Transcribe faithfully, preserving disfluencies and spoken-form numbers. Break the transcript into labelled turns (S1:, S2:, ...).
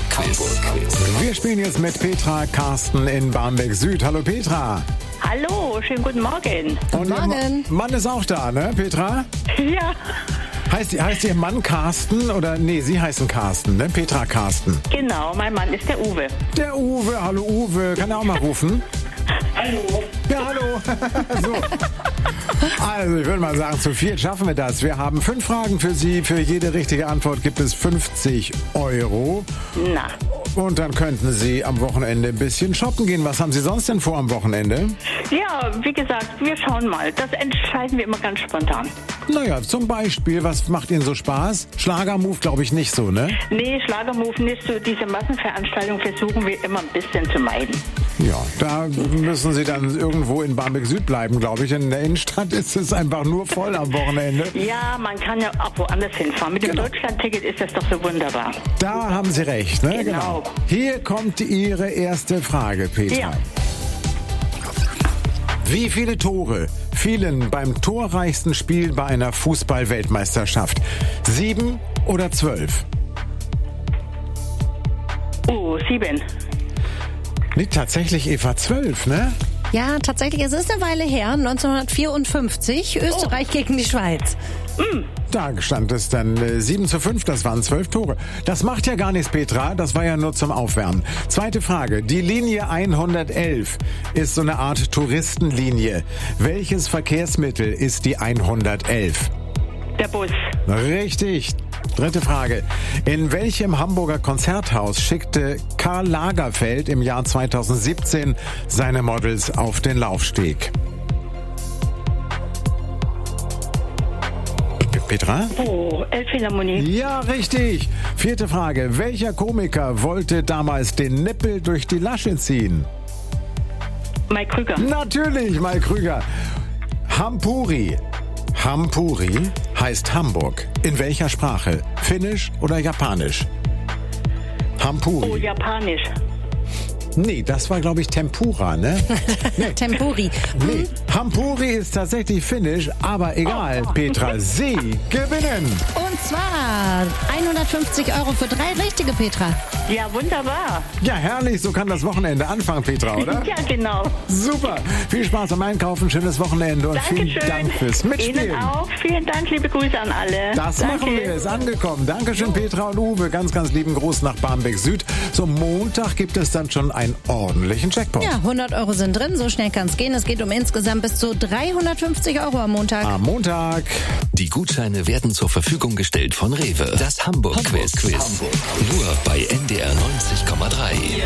S1: Hamburg-Quiz.
S2: Wir spielen jetzt mit Petra Carsten in Barmbek Süd. Hallo Petra.
S3: Hallo, schönen guten Morgen.
S2: Und
S4: Morgen.
S2: Ihr Mann ist auch da, ne, Petra?
S3: Ja,
S2: Heißt, heißt Ihr Mann Carsten oder nee, Sie heißen Carsten, ne? Petra Carsten.
S3: genau, mein Mann ist der Uwe.
S2: Der Uwe, hallo Uwe, kann er auch mal rufen?
S3: Hallo.
S2: Ja, hallo. So. Also, ich würde mal sagen, zu viert schaffen wir das. Wir haben fünf Fragen für Sie. Für jede richtige Antwort gibt es fünfzig Euro.
S3: Na,
S2: Und dann könnten Sie am Wochenende ein bisschen shoppen gehen. Was haben Sie sonst denn vor am Wochenende?
S3: ja, wie gesagt, wir schauen mal. Das entscheiden wir immer ganz spontan.
S2: Naja, zum Beispiel, was macht Ihnen so Spaß? Schlagermove glaube ich nicht so, ne?
S3: Nee, Schlagermove nicht so. Diese Massenveranstaltung versuchen wir immer ein bisschen zu meiden.
S2: Ja, da müssen Sie dann irgendwo in Barmbek Süd bleiben, glaube ich. In der Innenstadt ist es einfach nur voll am Wochenende.
S3: Ja, man kann ja auch woanders hinfahren. Mit dem
S2: Genau.
S3: Deutschlandticket ist das doch so wunderbar.
S2: Da haben Sie recht, ne?
S3: Genau.
S2: Hier kommt Ihre erste Frage, Petra.
S3: Ja.
S2: Wie viele Tore fielen beim torreichsten Spiel bei einer Fußball-Weltmeisterschaft? Sieben oder zwölf?
S3: Oh, sieben.
S2: Nee, tatsächlich Eva zwölf, ne?
S4: Ja, tatsächlich, es ist eine Weile her, neunzehnhundertvierundfünfzig, Österreich gegen die Schweiz.
S2: Da stand es dann äh, sieben zu fünf, das waren zwölf Tore. Das macht ja gar nichts, Petra, das war ja nur zum Aufwärmen. Zweite Frage, die Linie hundertelf ist so eine Art Touristenlinie. Welches Verkehrsmittel ist die hundertelf?
S3: Der Bus.
S2: Richtig. Dritte Frage. In welchem Hamburger Konzerthaus schickte Karl Lagerfeld im Jahr zweitausendsiebzehn seine Models auf den Laufsteg? Petra?
S3: Oh, Elbphilharmonie.
S2: Ja, richtig. Vierte Frage. Welcher Komiker wollte damals den Nippel durch die Lasche ziehen?
S3: Mike Krüger.
S2: Natürlich, Mike Krüger. Hampuri. Hampuri heißt Hamburg. In welcher Sprache? Finnisch oder Japanisch? Hampuri.
S3: Oh, Japanisch.
S2: Nee, das war, glaube ich, Tempura, ne?
S4: Tempuri.
S2: Nee, Hampuri ist tatsächlich finnisch, aber egal, Petra, Sie gewinnen.
S4: Und zwar hundertfünfzig Euro für drei richtige, Petra.
S3: Ja, wunderbar.
S2: Ja, herrlich, so kann das Wochenende anfangen, Petra, oder?
S3: Ja, genau.
S2: Super, viel Spaß beim Einkaufen, schönes Wochenende und
S3: Dankeschön.
S2: vielen Dank fürs Mitspielen.
S3: Ihnen auch. Vielen Dank, liebe Grüße an alle.
S2: Das
S3: Danke.
S2: machen wir, ist angekommen. Dankeschön, Petra und Uwe. Ganz, ganz lieben Gruß nach Barmbek Süd. Zum Montag gibt es dann schon einen ordentlichen Jackpot.
S4: Ja, hundert Euro sind drin, so schnell kann es gehen. Es geht um insgesamt bis zu dreihundertfünfzig Euro am Montag.
S2: Am Montag.
S1: Die Gutscheine werden zur Verfügung gestellt von Rewe. Das Hamburg-Quiz. Hamburg. Nur bei N D R neunzig Komma drei.